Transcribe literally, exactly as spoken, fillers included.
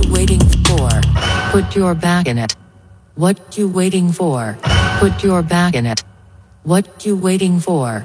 waiting for? Put your back in it. What you waiting for? Put your back in it. What you waiting for?